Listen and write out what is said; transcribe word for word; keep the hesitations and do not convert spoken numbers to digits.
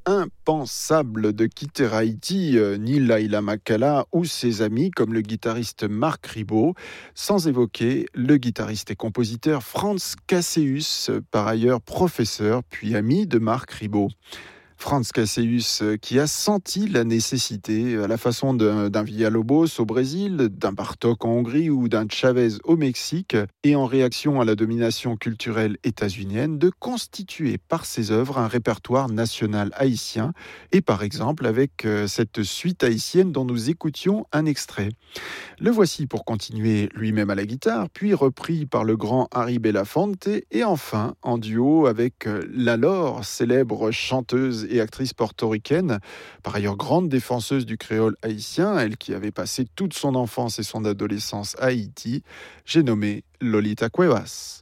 impensable de quitter Haïti, euh, ni Laila Makala ou ses amis comme le guitariste Marc Ribot, sans évoquer le guitariste et compositeur Franz Casseus, par ailleurs professeur puis ami de Marc Ribot. Franz Casseus, euh, qui a senti la nécessité, à la façon d'un, d'un Villalobos au Brésil, d'un Bartók en Hongrie ou d'un Chavez au Mexique, et en réaction à la domination culturelle états-unienne, de constituer par ses œuvres un répertoire national haïtien, et par exemple avec euh, cette suite haïtienne dont nous écoutions un extrait. Le voici pour continuer lui-même à la guitare, puis repris par le grand Harry Belafonte, et enfin en duo avec euh, l'alors célèbre chanteuse et actrice portoricaine, par ailleurs grande défenseuse du créole haïtien, elle qui avait passé toute son enfance et son adolescence à Haïti, j'ai nommé Lolita Cuevas.